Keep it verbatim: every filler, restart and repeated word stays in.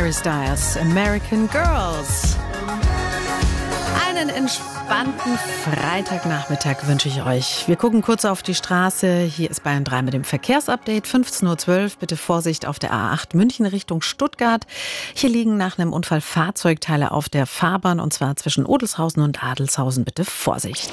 Harry Styles, American Girls. Einen entspannten Freitagnachmittag wünsche ich euch. Wir gucken kurz auf die Straße. Hier ist Bayern drei mit dem Verkehrsupdate. fünfzehn Uhr zwölf. Bitte Vorsicht auf der A acht München Richtung Stuttgart. Hier liegen nach einem Unfall Fahrzeugteile auf der Fahrbahn und zwar zwischen Odelshausen und Adelshausen. Bitte Vorsicht.